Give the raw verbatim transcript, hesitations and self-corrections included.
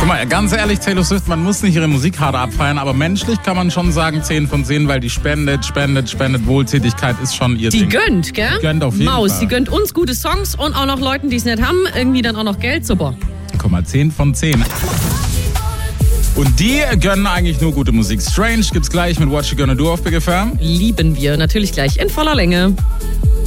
Guck mal, ganz ehrlich, Taylor Swift, man muss nicht ihre Musik hart abfeiern, aber menschlich kann man schon sagen zehn von zehn, weil die spendet, spendet, spendet. Wohltätigkeit ist schon ihr Die Ding. gönnt, gell? Die gönnt auf jeden Maus, Fall. die gönnt uns gute Songs und auch noch Leuten, die es nicht haben, irgendwie dann auch noch Geld. Super. Guck mal, zehn von zehn. Und die gönnen eigentlich nur gute Musik. Strange gibt's gleich mit What You Gonna Do auf Big F M. Lieben wir natürlich gleich in voller Länge.